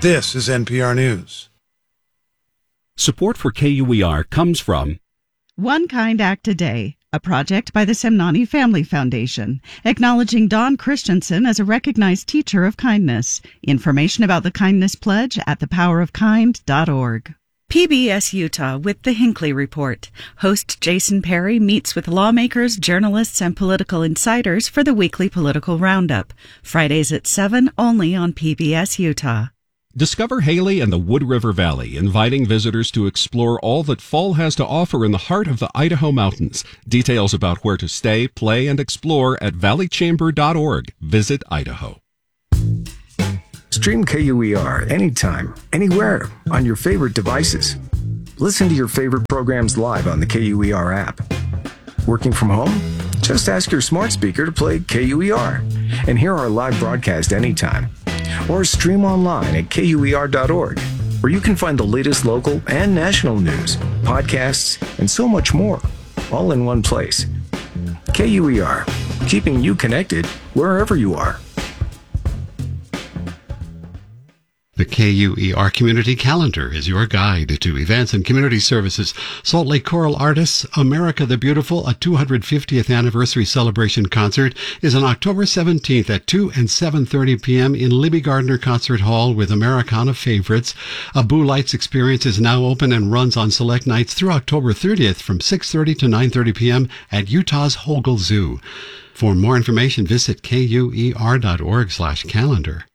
This is NPR News. Support for KUER comes from One Kind Act a Day, a project by the Semnani Family Foundation, acknowledging Dawn Christensen as a recognized teacher of kindness. Information about the Kindness Pledge at thepowerofkind.org. PBS Utah with the Hinckley Report. Host Jason Perry meets with lawmakers, journalists, and political insiders for the weekly political roundup. Fridays at 7, only on PBS Utah. Discover Haley and the Wood River Valley, inviting visitors to explore all that fall has to offer in the heart of the Idaho Mountains. Details about where to stay, play, and explore at valleychamber.org. Visit Idaho. Stream KUER anytime, anywhere, on your favorite devices. Listen to your favorite programs live on the KUER app. Working from home? Just ask your smart speaker to play KUER and hear our live broadcast anytime. Or stream online at KUER.org, where you can find the latest local and national news, podcasts, and so much more, all in one place. KUER, keeping you connected wherever you are. The KUER Community Calendar is your guide to events and community services. Salt Lake Choral Artists, America the Beautiful, a 250th anniversary celebration concert, is on October 17th at 2 and 7:30 p.m. in Libby Gardner Concert Hall with Americana favorites. A Boo Lights experience is now open and runs on select nights through October 30th from 6:30 to 9:30 p.m. at Utah's Hogle Zoo. For more information, visit KUER.org/calendar.